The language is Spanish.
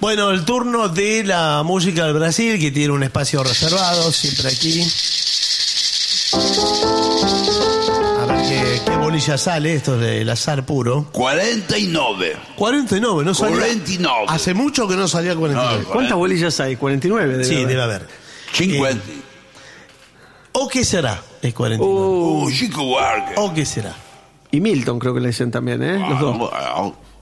Bueno, el turno de la música del Brasil, que tiene un espacio reservado, siempre aquí. A ver qué bolilla sale, esto es del azar puro. 49. 49, no salía. 49. Hace mucho que no salía 49. No, ¿Cuántas bolillas hay? 49. Sí, debe haber. 50. ¿O qué será el 49? Chico Huarque. ¿O qué será? Y Milton creo que le dicen también, ¿eh? Los dos. Bueno,